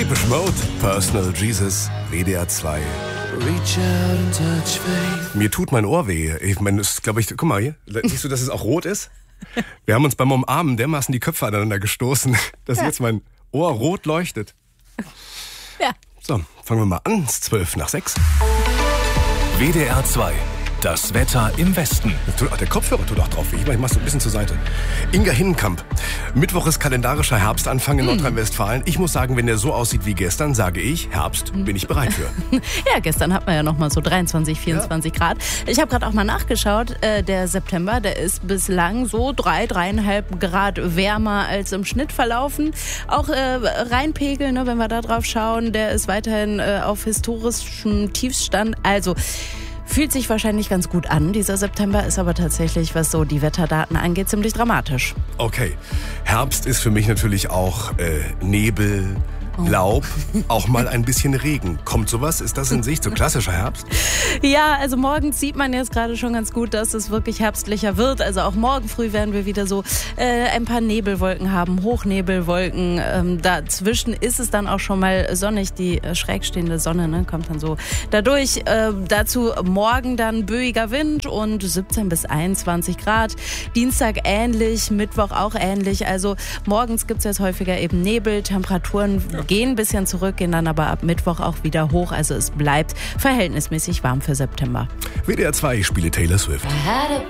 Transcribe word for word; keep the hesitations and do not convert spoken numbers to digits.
Depeche Mode, Personal Jesus, W D R zwei. Reach out and touch faith. Mir tut mein Ohr weh. Ich meine, das glaube ich, guck mal hier, siehst du, dass es auch rot ist? Wir haben uns beim Umarmen dermaßen die Köpfe aneinander gestoßen, dass Ja. jetzt mein Ohr rot leuchtet. Ja. So, fangen wir mal an. Es ist zwölf nach sechs. W D R zwei. Das Wetter im Westen. Ach, der Kopfhörer tut auch drauf weh. Ich mach's so ein bisschen zur Seite. Inga Hinnenkamp. Mittwoch ist kalendarischer Herbstanfang in Nordrhein-Westfalen. Ich muss sagen, wenn der so aussieht wie gestern, sage ich, Herbst bin ich bereit für. Ja, gestern hat man ja noch mal so dreiundzwanzig, vierundzwanzig Grad. Ich habe gerade auch mal nachgeschaut. Äh, der September, der ist bislang so drei, dreieinhalb Grad wärmer als im Schnitt verlaufen. Auch äh, Rheinpegel, ne, wenn wir da drauf schauen, der ist weiterhin äh, auf historischem Tiefstand. Also fühlt sich wahrscheinlich ganz gut an. Dieser September ist aber tatsächlich, was so die Wetterdaten angeht, ziemlich dramatisch. Okay, Herbst ist für mich natürlich auch äh, Nebel, Laub, auch mal ein bisschen Regen. Kommt sowas? Ist das in Sicht so klassischer Herbst? Ja, also morgens sieht man jetzt gerade schon ganz gut, dass es wirklich herbstlicher wird. Also auch morgen früh werden wir wieder so äh, ein paar Nebelwolken haben, Hochnebelwolken. Ähm, dazwischen ist es dann auch schon mal sonnig. Die äh, schräg stehende Sonne, ne, kommt dann so dadurch. Äh, dazu morgen dann böiger Wind und siebzehn bis einundzwanzig Grad. Dienstag ähnlich, Mittwoch auch ähnlich. Also morgens gibt es jetzt häufiger eben Nebel, Temperaturen ja. gehen ein bisschen zurück, gehen dann aber ab Mittwoch auch wieder hoch. Also es bleibt verhältnismäßig warm für September. W D R zwei, ich spiele Taylor Swift. I had a